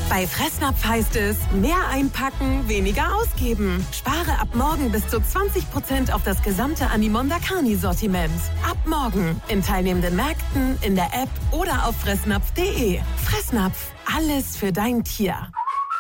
Bei Fressnapf heißt es, mehr einpacken, weniger ausgeben. Spare ab morgen bis zu 20% auf das gesamte Animonda Carni-Sortiment. Ab morgen in teilnehmenden Märkten, in der App oder auf fressnapf.de. Fressnapf, alles für dein Tier.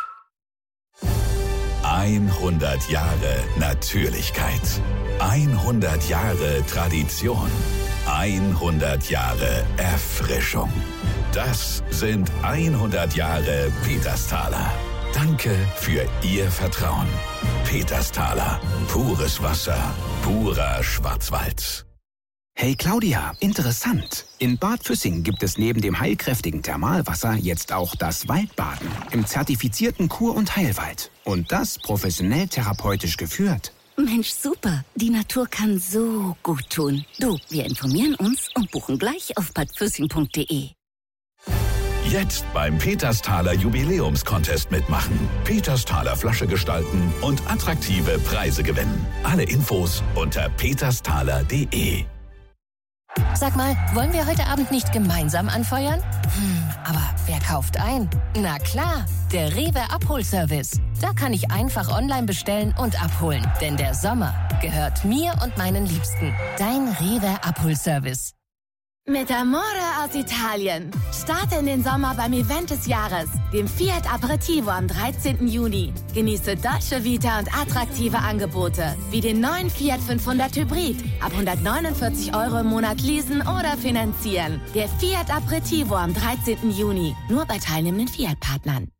100 Jahre Natürlichkeit. 100 Jahre Tradition. 100 Jahre Erfrischung. Das sind 100 Jahre Petersthaler. Danke für Ihr Vertrauen. Petersthaler. Pures Wasser. Purer Schwarzwald. Hey Claudia, interessant. In Bad Füssing gibt es neben dem heilkräftigen Thermalwasser jetzt auch das Waldbaden im zertifizierten Kur- und Heilwald. Und das professionell therapeutisch geführt. Mensch, super. Die Natur kann so gut tun. Du, wir informieren uns und buchen gleich auf badfüssing.de. Jetzt beim Petersthaler Jubiläumscontest mitmachen. Petersthaler Flasche gestalten und attraktive Preise gewinnen. Alle Infos unter petersthaler.de. Sag mal, wollen wir heute Abend nicht gemeinsam anfeuern? Aber wer kauft ein? Na klar, der Rewe Abholservice. Da kann ich einfach online bestellen und abholen. Denn der Sommer gehört mir und meinen Liebsten. Dein Rewe Abholservice. Mit Amore aus Italien. Starte in den Sommer beim Event des Jahres, dem Fiat Aperitivo am 13. Juni. Genieße Dolce Vita und attraktive Angebote, wie den neuen Fiat 500 Hybrid. Ab 149 € im Monat leasen oder finanzieren. Der Fiat Aperitivo am 13. Juni. Nur bei teilnehmenden Fiat-Partnern.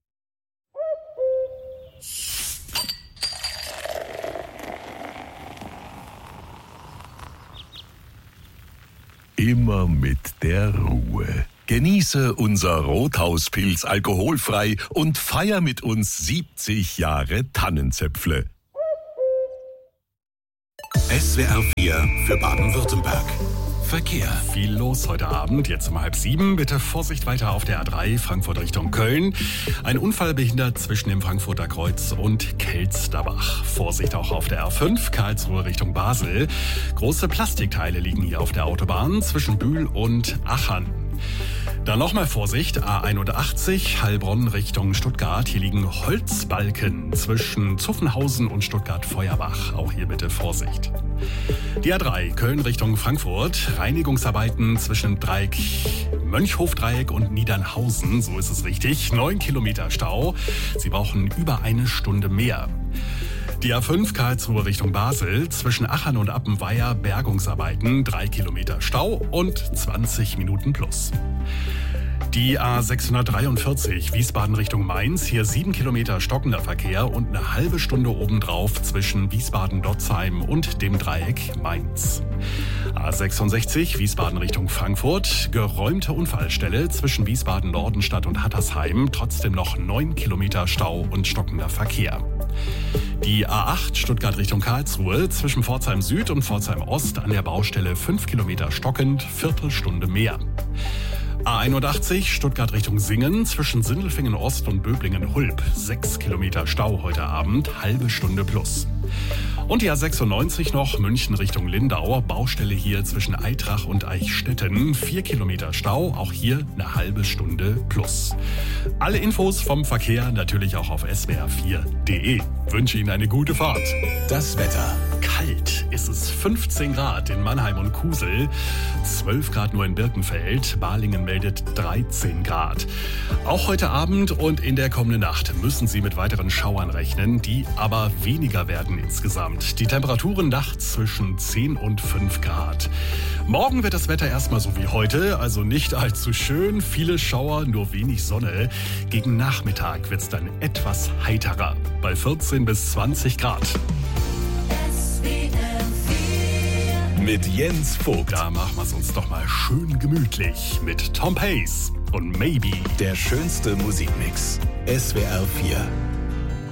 Immer mit der Ruhe. Genieße unser Rothauspilz alkoholfrei und feier mit uns 70 Jahre Tannenzäpfle. SWR 4 für Baden-Württemberg. Verkehr. Viel los heute Abend, jetzt um 6:30. Bitte Vorsicht weiter auf der A3 Frankfurt Richtung Köln. Ein Unfall behindert zwischen dem Frankfurter Kreuz und Kelsterbach. Vorsicht auch auf der R5 Karlsruhe Richtung Basel. Große Plastikteile liegen hier auf der Autobahn zwischen Bühl und Achern. Dann nochmal Vorsicht, A81 Heilbronn Richtung Stuttgart. Hier liegen Holzbalken zwischen Zuffenhausen und Stuttgart-Feuerbach. Auch hier bitte Vorsicht. Die A3 Köln Richtung Frankfurt. Reinigungsarbeiten zwischen Dreieck, Mönchhofdreieck und Niedernhausen. So ist es richtig. 9 Kilometer Stau. Sie brauchen über eine Stunde mehr. Die A5 Karlsruhe Richtung Basel, zwischen Achern und Appenweier Bergungsarbeiten, 3 Kilometer Stau und 20 Minuten plus. Die A643 Wiesbaden Richtung Mainz, hier 7 Kilometer stockender Verkehr und eine halbe Stunde obendrauf zwischen Wiesbaden-Dotzheim und dem Dreieck Mainz. A66 Wiesbaden Richtung Frankfurt, geräumte Unfallstelle zwischen Wiesbaden-Nordenstadt und Hattersheim, trotzdem noch 9 Kilometer Stau und stockender Verkehr. Die A8 Stuttgart Richtung Karlsruhe, zwischen Pforzheim Süd und Pforzheim Ost an der Baustelle 5 Kilometer stockend, Viertelstunde mehr. A81 Stuttgart Richtung Singen, zwischen Sindelfingen Ost und Böblingen-Hulb, 6 Kilometer Stau heute Abend, halbe Stunde plus. Und die A96 noch, München Richtung Lindau, Baustelle hier zwischen Eitrach und Eichstätten, 4 Kilometer Stau, auch hier eine halbe Stunde plus. Alle Infos vom Verkehr natürlich auch auf swr4.de. Wünsche Ihnen eine gute Fahrt. Das Wetter. Kalt ist es 15 Grad in Mannheim und Kusel, 12 Grad nur in Birkenfeld, Balingen meldet 13 Grad. Auch heute Abend und in der kommenden Nacht müssen Sie mit weiteren Schauern rechnen, die aber weniger werden insgesamt. Die Temperaturen nachts zwischen 10 und 5 Grad. Morgen wird das Wetter erstmal so wie heute, also nicht allzu schön, viele Schauer, nur wenig Sonne. Gegen Nachmittag wird es dann etwas heiterer, bei 14 bis 20 Grad. Mit Jens Vogt. Da machen wir es uns doch mal schön gemütlich mit Tom Pace und Maybe. Der schönste Musikmix. SWR 4.